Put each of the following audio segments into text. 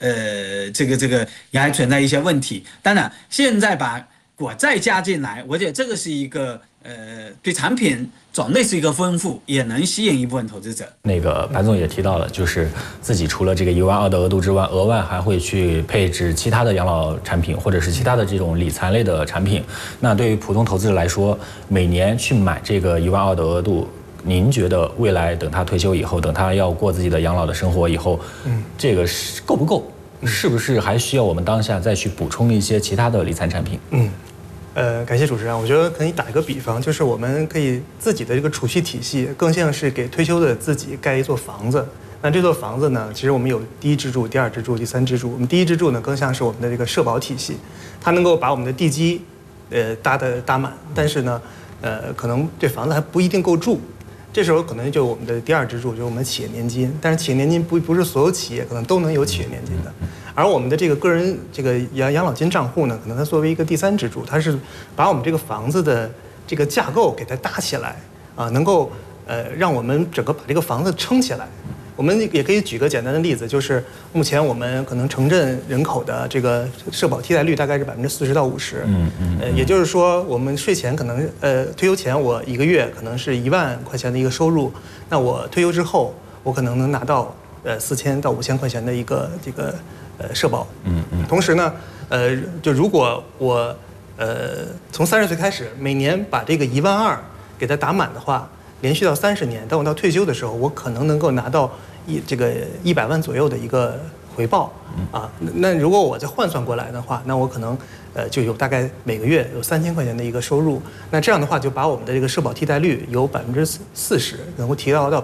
这个也还存在一些问题。当然，现在把国债加进来，我觉得这个是一个对产品种类是一个丰富，也能吸引一部分投资者。 那个白总也提到了，就是自己除了这个12000的额度之外，额外还会去配置其他的养老产品，或者是其他的这种理财类的产品。那对于普通投资者来说，每年去买这个12000的额度，您觉得未来等他退休以后，等他要过自己的养老的生活以后，这个是够不够？是不是还需要我们当下再去补充一些其他的理财产品？ 感谢主持人。我觉得可以打一个比方，就是我们可以自己的这个储蓄体系，更像是给退休的自己盖一座房子。那这座房子呢，其实我们有第一支柱、第二支柱、第三支柱。我们第一支柱呢，更像是我们的这个社保体系，它能够把我们的地基，搭满，但是呢，可能这房子还不一定够住。这时候可能就我们的第二支柱，就是我们企业年金。但是企业年金不是所有企业可能都能有企业年金的。而我们的这个个人这个养老金账户呢，可能它作为一个第三支柱，它是把我们这个房子的这个架构给它搭起来啊，能够让我们整个把这个房子撑起来。我们也可以举个简单的例子，就是目前我们可能城镇人口的这个社保替代率大概是40%到50%，也就是说我们税前可能退休前我一个月可能是1万块钱的一个收入，那我退休之后我可能能拿到4000到5000块钱的一个这个社保，同时呢，就如果我从30岁开始，每年把这个12000给它打满的话，连续到30年，当我到退休的时候，我可能能够拿到这个100万左右的一个回报啊。那如果我再换算过来的话，那我可能就有大概每个月有3000块钱的一个收入。那这样的话，就把我们的这个社保替代率由40%能够提高到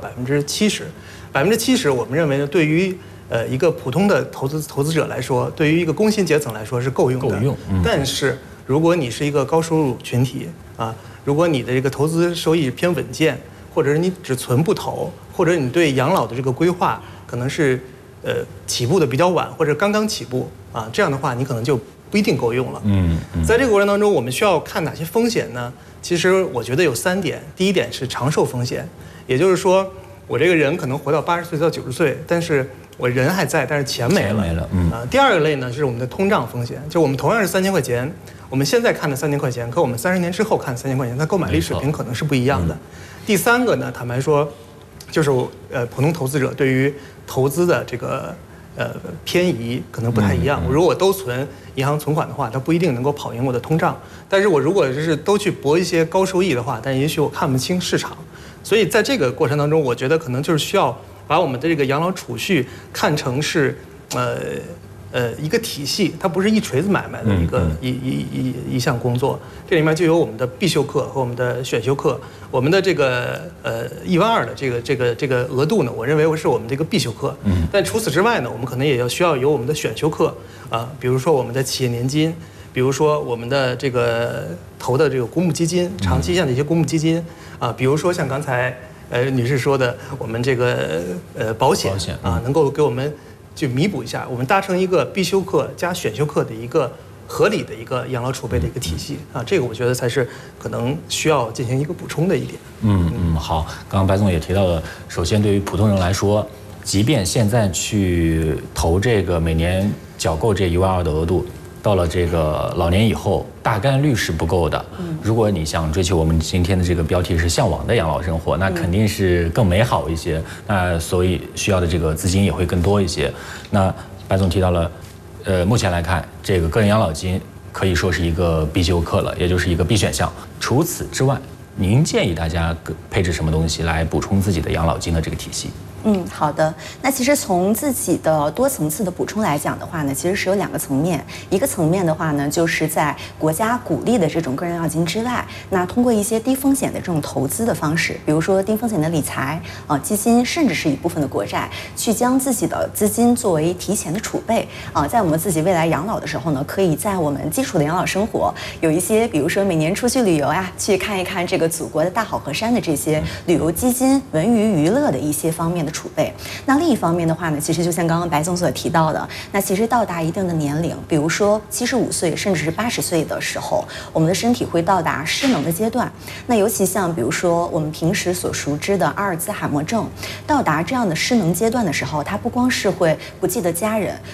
70%，70%我们认为呢，对于一个普通的投资者来说，对于一个工薪阶层来说是够用的。够用。但是如果你是一个高收入群体啊，如果你的这个投资收益偏稳健，或者是你只存不投，或者你对养老的这个规划可能是起步的比较晚，或者刚刚起步啊，这样的话你可能就不一定够用了。在这个过程当中，我们需要看哪些风险呢？其实我觉得有3点。第一点是长寿风险，也就是说我这个人可能活到80岁到90岁，但是我人还在，但是钱没了。第二个类呢是我们的通胀风险，就我们同样是3000块钱，我们现在看的3000块钱和我们30年之后看3000块钱，它购买力水平可能是不一样的。第三个呢，坦白说，就是普通投资者对于投资的这个偏移可能不太一样。如果我都存银行存款的话，它不一定能够跑赢我的通胀。但是我如果是都去博一些高收益的话，但也许我看不清市场。所以在这个过程当中，我觉得可能就是需要把我们的这个养老储蓄看成是一个体系，它不是一锤子买卖的一项工作。这里面就有我们的必修课和我们的选修课。我们的这个12000的这个额度呢，我认为是我们这个必修课。但除此之外呢，我们可能也需要有我们的选修课啊，比如说我们的企业年金，比如说我们的这个投的这个公募基金，长期向的一些公募基金啊，比如说像刚才女士说的，我们这个保险啊，能够给我们就弥补一下，我们搭成一个必修课加选修课的一个合理的一个养老储备的一个体系啊，这个我觉得才是可能需要进行一个补充的一点。 好，刚刚白总也提到了，首先对于普通人来说，即便现在去投这个每年缴够这12000的额度，到了这个老年以后，大概率是不够的。如果你想追求我们今天的这个标题是向往的养老生活，那肯定是更美好一些。那所以需要的这个资金也会更多一些。那白总提到了，目前来看，这个个人养老金可以说是一个必修课了，也就是一个必选项。除此之外，您建议大家配置什么东西来补充自己的养老金的这个体系？ 好的。那其实从自己的多层次的补充来讲的话呢，其实是有2个层面。一个层面的话呢，就是在国家鼓励的这种个人养老金之外，那通过一些低风险的这种投资的方式，比如说低风险的理财基金，甚至是一部分的国债，去将自己的资金作为提前的储备在我们自己未来养老的时候呢，可以在我们基础的养老生活有一些，比如说每年出去旅游呀，去看一看这个祖国的大好河山的这些旅游基金、文娱娱乐的一些方面的储备。那另一方面的话呢，其实就像刚刚白总所提到的，那其实到达一定的年龄，比如说75岁甚至是80岁的时候，我们的身体会到达失能的阶段。那尤其像比如说我们平时所熟知的阿尔兹海默症，到达这样的失能阶段的时候，它不光是会不记得家人，